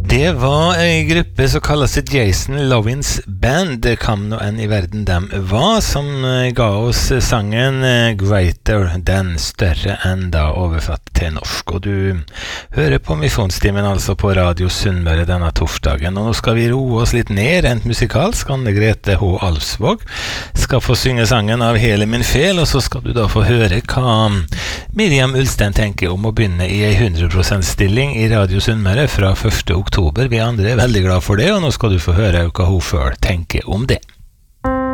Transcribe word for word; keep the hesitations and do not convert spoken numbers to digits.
Det var en gruppe som kalles Jason Lovins Band. Det kan nå en i verden dem var, som ga oss sangen Greater, den større enn da overfatt til norsk. Og du hører på Misjonstimen altså på Radio Sunnmøre denne torsdagen. Og nå skal vi roe oss litt ned rent musikalsk. Anne Grete H. Alfsvåg skal få synge sangen Av hele min fel, og så skal du da få høre hva Miriam Ulstein tenker om å begynne i en hundre prosent stilling i Radio Sunnmøre fra første oktober. Vi andre er veldig glad for det, og nå skal du få høre hva hun selv tenker om det.